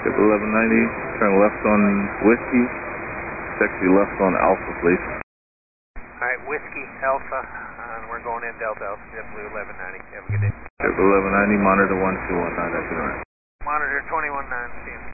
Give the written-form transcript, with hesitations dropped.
1190, turn left on Whiskey, taxi left on Alpha, please. Alright, Whiskey, Alpha, and we're going in Delta, JetBlue 1190. Have a good day. JetBlue 1190, monitor 1219, that's right. Monitor 219, see you.